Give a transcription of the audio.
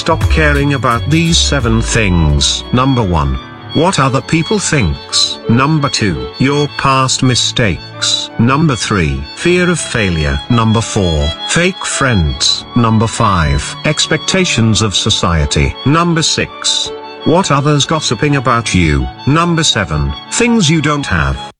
stop caring about these 7 things. Number 1. What other people thinks. Number 2. Your past mistakes. Number 3. Fear of failure. Number 4. Fake friends. Number 5. Expectations of society. Number 6. What others gossiping about you. Number 7. Things you don't have.